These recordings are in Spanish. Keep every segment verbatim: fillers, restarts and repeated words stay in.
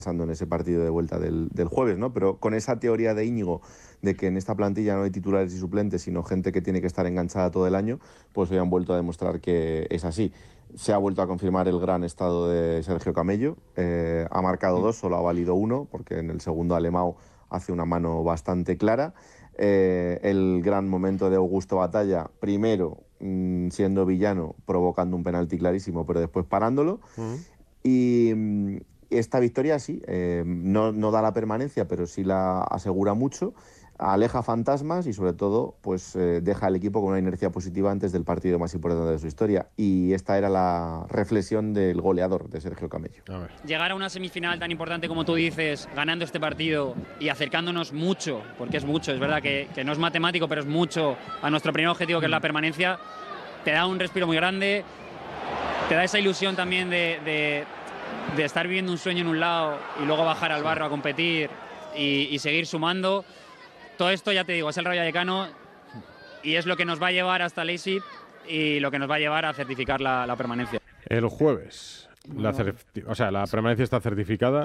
pensando en ese partido de vuelta del, del jueves, ¿no? Pero con esa teoría de Íñigo de que en esta plantilla no hay titulares y suplentes, sino gente que tiene que estar enganchada todo el año, pues hoy han vuelto a demostrar que es así. Se ha vuelto a confirmar el gran estado de Sergio Camello, eh, ha marcado dos, solo ha valido uno, porque en el segundo Alemão hace una mano bastante clara. Eh, el gran momento de Augusto Batalla, primero mmm, siendo villano, provocando un penalti clarísimo, pero después parándolo. Uh-huh. Y mmm, esta victoria sí, eh, no, no da la permanencia, pero sí la asegura mucho, aleja fantasmas y sobre todo pues eh, deja al equipo con una inercia positiva antes del partido más importante de su historia. Y esta era la reflexión del goleador de Sergio Camello. A ver. Llegar a una semifinal tan importante como tú dices, ganando este partido y acercándonos mucho, porque es mucho, es verdad que, que no es matemático, pero es mucho a nuestro primer objetivo, que es la permanencia, te da un respiro muy grande, te da esa ilusión también de... de de estar viviendo un sueño en un lado y luego bajar al barro a competir y, y seguir sumando. Todo esto, ya te digo, es el Rayo Vallecano y es lo que nos va a llevar hasta Leipzig y lo que nos va a llevar a certificar la, la permanencia. El jueves, la certi- o sea, la permanencia está certificada.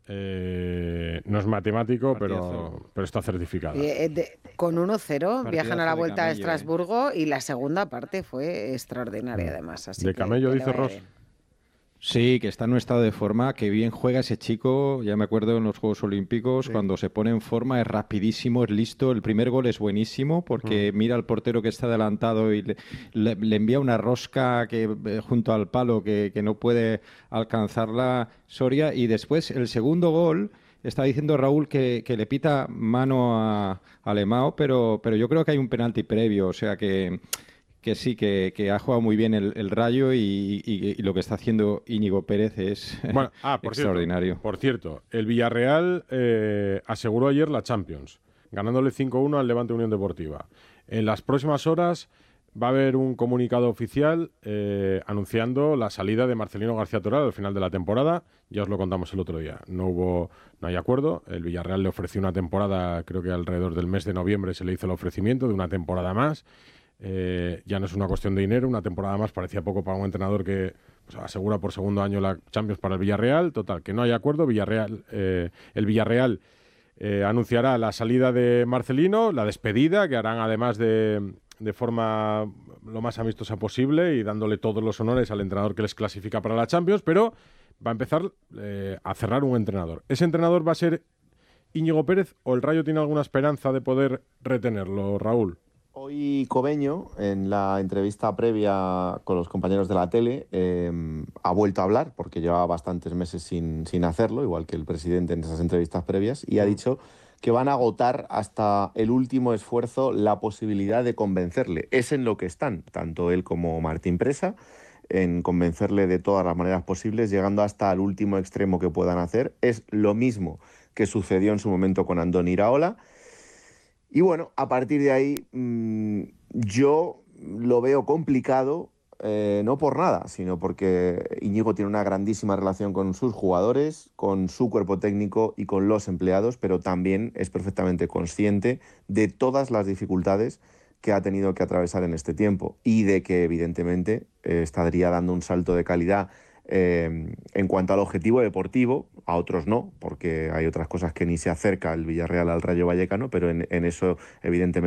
Eh, no es matemático, pero, pero está certificada. Eh, de, con uno cero viajan a la vuelta a Estrasburgo, eh. y la segunda parte fue extraordinaria, además. Así de que, Camello, que dice Ross. Sí, que está en un estado de forma, que bien juega ese chico. Ya me acuerdo en los Juegos Olímpicos, sí. Cuando se pone en forma es rapidísimo, es listo. El primer gol es buenísimo porque mm. mira al portero que está adelantado y le, le, le envía una rosca que eh, junto al palo que, que no puede alcanzarla Soria. Y después el segundo gol, está diciendo Raúl que, que le pita mano a, a Alemão, pero, pero yo creo que hay un penalti previo, o sea que... que sí, que, que ha jugado muy bien el, el Rayo y, y, y lo que está haciendo Íñigo Pérez es bueno, ah, por extraordinario. Cierto, por cierto, el Villarreal eh, aseguró ayer la Champions, ganándole cinco uno al Levante Unión Deportiva. En las próximas horas va a haber un comunicado oficial eh, anunciando la salida de Marcelino García Toral al final de la temporada. Ya os lo contamos el otro día. No hubo, no hay acuerdo. El Villarreal le ofreció una temporada, creo que alrededor del mes de noviembre se le hizo el ofrecimiento de una temporada más. Eh, ya no es una cuestión de dinero, una temporada más parecía poco para un entrenador que pues, asegura por segundo año la Champions para el Villarreal. Total, que no hay acuerdo. Villarreal, eh, el Villarreal eh, anunciará la salida de Marcelino, la despedida, que harán además de, de forma lo más amistosa posible y dándole todos los honores al entrenador que les clasifica para la Champions, pero va a empezar eh, a cerrar un entrenador. ¿Ese entrenador va a ser Íñigo Pérez o el Rayo tiene alguna esperanza de poder retenerlo, Raúl? Hoy Cobeño, en la entrevista previa con los compañeros de la tele, eh, ha vuelto a hablar, porque llevaba bastantes meses sin, sin hacerlo, igual que el presidente en esas entrevistas previas, y ha dicho que van a agotar hasta el último esfuerzo la posibilidad de convencerle. Es en lo que están, tanto él como Martín Presa, en convencerle de todas las maneras posibles, llegando hasta el último extremo que puedan hacer. Es lo mismo que sucedió en su momento con Andoni Iraola. Y bueno, a partir de ahí mmm, yo lo veo complicado, eh, no por nada, sino porque Íñigo tiene una grandísima relación con sus jugadores, con su cuerpo técnico y con los empleados, pero también es perfectamente consciente de todas las dificultades que ha tenido que atravesar en este tiempo y de que evidentemente eh, estaría dando un salto de calidad Eh, en cuanto al objetivo deportivo, a otros no, porque hay otras cosas que ni se acerca el Villarreal al Rayo Vallecano, pero en, en eso evidentemente